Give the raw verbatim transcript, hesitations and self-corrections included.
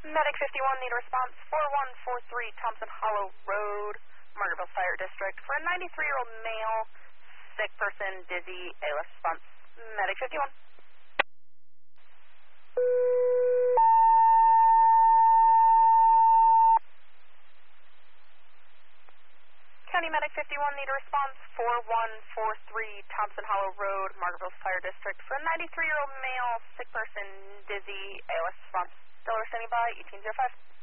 Medic fifty-one, need a response, four one four three Thompson Hollow Road, Margaretville Fire District, for a ninety-three-year-old male, sick person, dizzy, A L S response. Medic fifty-one. County Medic fifty-one, need a response, four one four three Thompson Hollow Road, Margaretville Fire District, for a ninety-three-year-old male, sick person, dizzy, A L S response. Delaware standing by, eighteen oh five.